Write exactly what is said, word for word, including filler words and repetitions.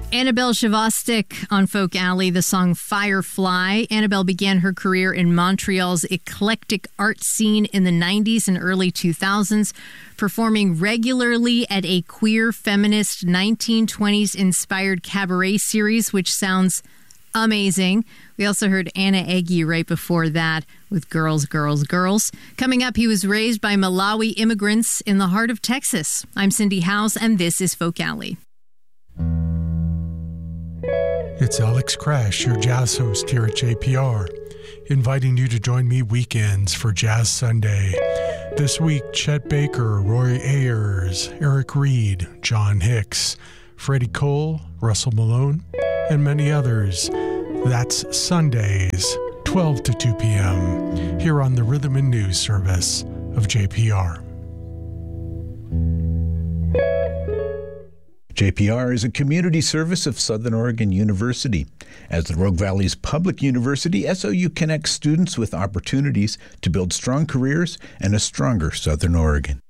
Annabelle Shavostik on Folk Alley, the song Firefly. Annabelle began her career in Montreal's eclectic art scene in the nineties and early two thousands, performing regularly at a queer feminist nineteen twenties inspired cabaret series, which sounds amazing. We also heard Anna Eggy right before that with Girls, Girls, Girls. Coming up, he was raised by Malawi immigrants in the heart of Texas. I'm Cindy House, and this is Folk Alley. It's Alex Crash, your jazz host here at J P R, inviting you to join me weekends for Jazz Sunday. This week, Chet Baker, Roy Ayers, Eric Reed, John Hicks, Freddie Cole, Russell Malone, and many others. That's Sundays, twelve to two p.m., here on the Rhythm and News service of J P R. J P R is a community service of Southern Oregon University. As the Rogue Valley's public university, S O U connects students with opportunities to build strong careers and a stronger Southern Oregon.